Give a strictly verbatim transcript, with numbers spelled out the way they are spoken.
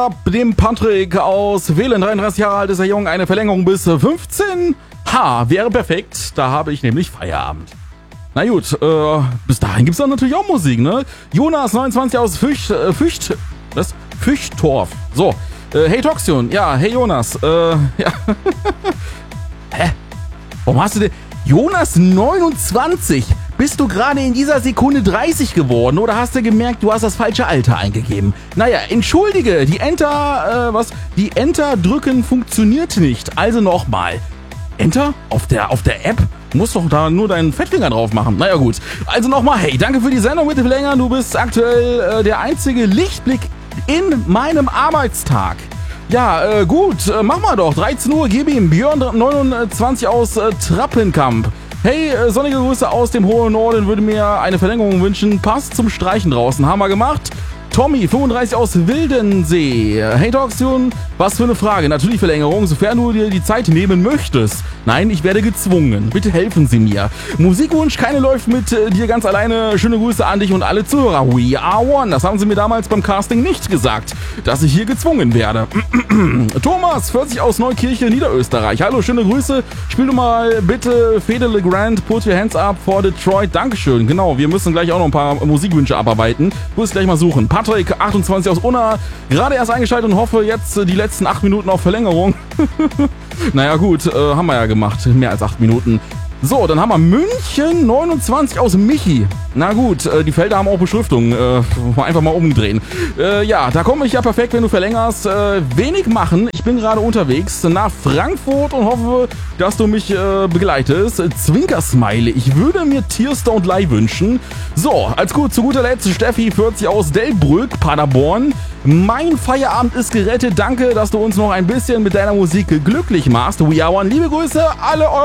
Dem Patrick aus Wählen, dreiunddreißig Jahre alt ist er jung, eine Verlängerung bis fünfzehn H wäre perfekt, da habe ich nämlich Feierabend. Na gut, äh, bis dahin gibt's dann natürlich auch Musik, ne? Jonas, neunundzwanzig aus Fücht, äh, Fücht, was? Füchtorf. So, äh, hey Toxion, ja, hey Jonas, äh, ja. Hä? Warum hast du denn... Jonas, neunundzwanzig, bist du gerade in dieser Sekunde dreißig geworden oder hast du gemerkt, du hast das falsche Alter eingegeben? Naja, entschuldige, die Enter, äh, was? Die Enter drücken funktioniert nicht, also nochmal. Enter? Auf der, auf der App? Du musst doch da nur deinen Fettfinger drauf machen. Naja gut, also nochmal, hey, danke für die Sendung mit dem Verlängern, du bist aktuell äh, der einzige Lichtblick in meinem Arbeitstag. Ja, äh, gut, äh, mach mal doch. dreizehn Uhr, gib ihm. Björn neunundzwanzig aus äh, Trappenkamp. Hey, äh, sonnige Grüße aus dem hohen Norden, würde mir eine Verlängerung wünschen. Passt zum Streichen draußen. Haben wir gemacht. Tommy, fünfunddreißig aus Wildensee. Hey Toxion, was für eine Frage. Natürlich Verlängerung, sofern du dir die Zeit nehmen möchtest. Nein, ich werde gezwungen. Bitte helfen Sie mir. Musikwunsch, keine läuft mit äh, dir ganz alleine. Schöne Grüße an dich und alle Zuhörer. We are one. Das haben Sie mir damals beim Casting nicht gesagt, dass ich hier gezwungen werde. Thomas, vierzig aus Neukirche, Niederösterreich. Hallo, schöne Grüße. Spiel du mal bitte Fede Legrand, Put Your Hands Up for Detroit. Dankeschön. Genau, wir müssen gleich auch noch ein paar Musikwünsche abarbeiten. Ich muss gleich mal suchen. Patrick, achtundzwanzig aus Unna, gerade erst eingeschaltet und hoffe jetzt die letzten acht Minuten auf Verlängerung. Naja gut, äh, haben wir ja gemacht, mehr als acht Minuten. So, dann haben wir München, neunundzwanzig aus Michi. Na gut, äh, die Felder haben auch Beschriftung, äh, einfach mal umdrehen. Äh, ja, da komme ich ja perfekt, wenn du verlängerst. Äh, wenig machen, ich bin gerade unterwegs nach Frankfurt und hoffe, dass du mich äh, begleitest. Zwinkersmiley, ich würde mir Tears Don't Lie wünschen. So, als gut, zu guter Letzt Steffi, vierzig aus Delbrück, Paderborn. Mein Feierabend ist gerettet, danke, dass du uns noch ein bisschen mit deiner Musik glücklich machst. We are one, liebe Grüße, alle eure